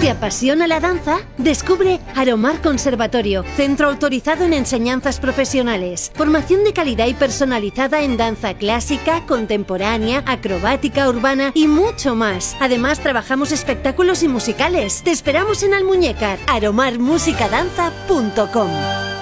¿Te apasiona la danza? Descubre Aromar Conservatorio, centro autorizado en enseñanzas profesionales. Formación de calidad y personalizada en danza clásica, contemporánea, acrobática, urbana y mucho más. Además, trabajamos espectáculos y musicales. Te esperamos en Almuñécar, aromarmusicadanza.com.